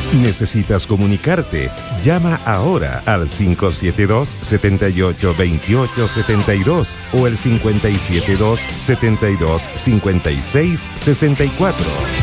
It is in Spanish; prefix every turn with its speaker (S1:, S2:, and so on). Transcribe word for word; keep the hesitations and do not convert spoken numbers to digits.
S1: ¿Necesitas comunicarte? Llama ahora al cinco siete dos, siete ocho dos ocho siete dos o el cinco siete dos, siete dos cinco seis seis cuatro.